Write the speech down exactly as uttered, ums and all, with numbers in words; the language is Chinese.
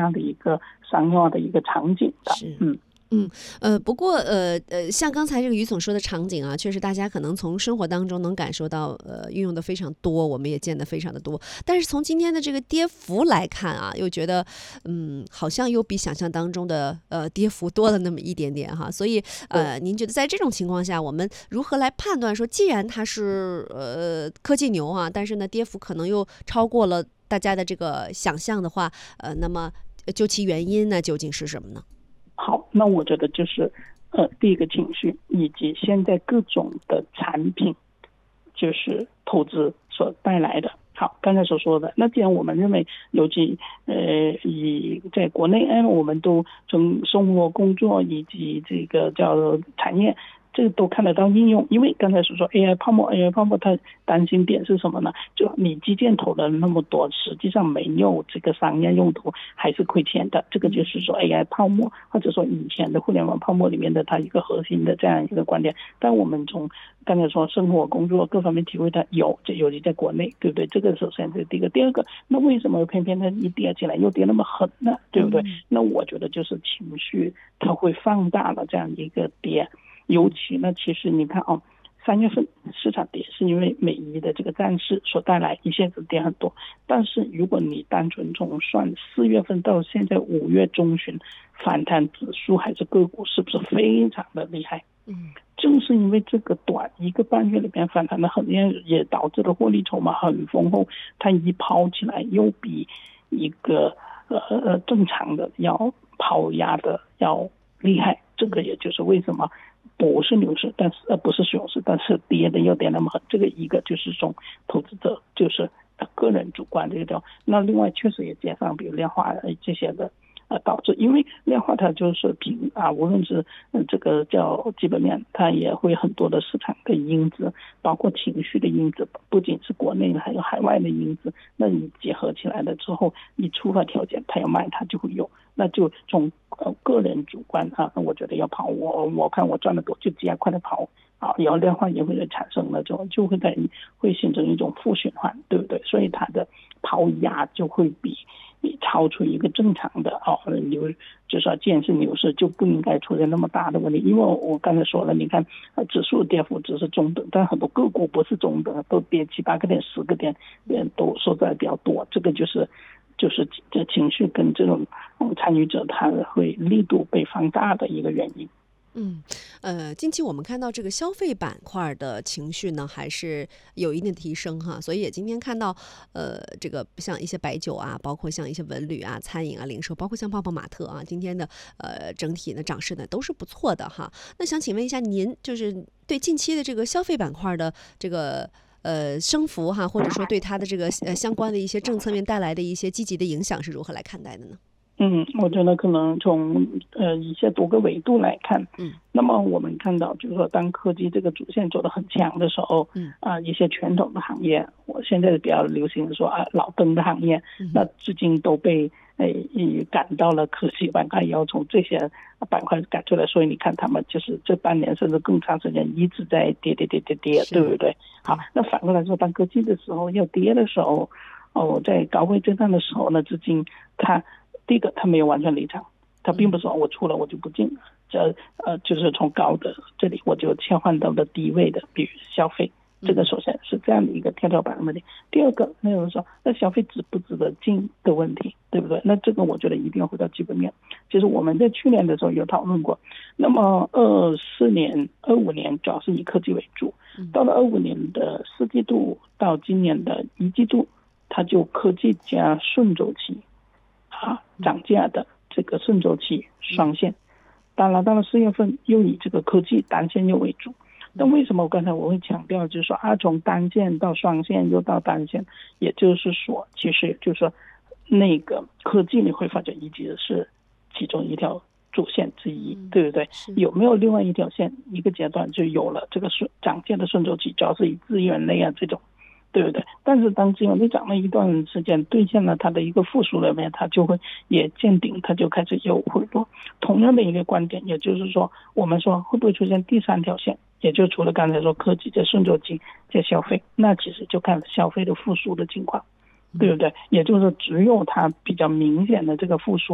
样的一个商业化的一个场景的。嗯嗯，呃，不过，呃，呃，像刚才这个于总说的场景啊，确实大家可能从生活当中能感受到，呃，运用的非常多，我们也见得非常的多。但是从今天的这个跌幅来看啊，又觉得，嗯，好像又比想象当中的，呃，跌幅多了那么一点点哈。所以，呃，您觉得在这种情况下，我们如何来判断说，既然它是呃科技牛啊，但是呢，跌幅可能又超过了大家的这个想象的话，呃，那么究其原因呢，究竟是什么呢？ 好，那我觉得就是呃，第一个情绪以及现在各种的产品，就是投资所带来的。好，刚才所说的，那既然我们认为，尤其呃，以在国内，哎，我们都从生活、工作以及这个叫产业，这个都看得到应用。因为刚才所说 A I 泡沫 ，A I 泡沫，它担心点是什么呢？就你基建投了那么多，实际上没有这个商业用途，还是亏钱的。这个就是说 A I 泡沫，或者说以前的互联网泡沫里面的它一个核心的这样一个观点。但我们从刚才说生活、工作各方面体会它有，这尤其在国内，对不对？这个首先是第一个。第二个，那为什么偏偏它一跌起来又跌那么狠呢？对不对？嗯、那我觉得就是情绪它会放大了这样一个跌。尤其呢，其实你看啊，三月份市场跌是因为美伊的这个战事所带来，一下子跌很多。但是如果你单纯从算四月份到现在五月中旬，反弹指数还是个股是不是非常的厉害？嗯，正是因为这个短一个半月里边反弹的很厉害，也导致了获利筹码很丰厚，它一抛起来又比一个呃呃正常的要抛压的要厉害。这个也就是为什么不是牛市，但是呃不是熊市，但是跌的又跌那么狠。这个一个就是从投资者就是个人主观这个叫，那另外确实也加上比如量化这些的。呃，导致因为量化它就是凭啊，无论是嗯这个叫基本面，它也会很多的市场的因子，包括情绪的因子，不仅是国内的，还有海外的因子。那你结合起来了之后，你触发条件，它要卖它就会有，那就从呃个人主观啊，我觉得要跑，我我看我赚得多就加快的跑啊，然后量化也会产生那种就会在会形成一种负循环，对不对？所以它的抛压就会比。你超出一个正常的哦，牛就是说，既然是牛市，就不应该出现那么大的问题。因为我刚才说了，你看指数跌幅只是中等，但很多个股不是中等，都跌七八个点、十个点，都收在比较多。这个就是就是这情绪跟这种参与者他会力度被放大的一个原因。 嗯，呃，近期我们看到这个消费板块的情绪呢，还是有一定的提升哈，所以也今天看到，呃，这个像一些白酒啊，包括像一些文旅啊、餐饮啊、零售，包括像泡泡玛特啊，今天的呃整体的涨势呢都是不错的哈。那想请问一下您，就是对近期的这个消费板块的这个呃升幅哈，或者说对它的这个呃相关的一些政策面带来的一些积极的影响是如何来看待的呢？ 嗯，我觉得可能从呃一些多个维度来看，嗯，那么我们看到就是说，当科技这个主线走得很强的时候，嗯啊、呃，一些传统的行业，我现在比较流行说啊老登的行业，嗯、那资金都被呃赶到了科技板块，要从这些板块赶出来，所以你看他们就是这半年甚至更长时间一直在跌跌跌跌跌，对不对？好，那反过来说，当科技的时候要跌的时候，哦，在高位震荡的时候呢，资金它。第一个，他没有完全离场，他并不是说我出了我就不进了，这呃就是从高的这里我就切换到了低位的，比如消费，这个首先是这样的一个跳跳板的问题。第二个，那有人说那消费值不值得进的问题，对不对？那这个我觉得一定要回到基本面。其实我们在去年的时候有讨论过，那么二四年、二五年主要是以科技为主，到了二五年的四季度到今年的一季度，它就科技加顺周期。啊，涨价的这个顺周期双线，当然到了四月份又以这个科技单线又为主。但为什么我刚才我会强调，就是说啊，从单线到双线又到单线，也就是说，其实就是说那个科技你会发觉一直是其中一条主线之一，嗯、对不对？有没有另外一条线？一个阶段就有了这个顺涨价的顺周期，主要是以资源类啊这种。对不对？但是当资源类涨了一段时间，兑现了它的一个复苏了面，它就会也见顶，它就开始有回落。同样的一个观点，也就是说，我们说会不会出现第三条线？也就除了刚才说科技在顺周期在消费，那其实就看消费的复苏的情况，对不对？也就是说，只有它比较明显的这个复苏。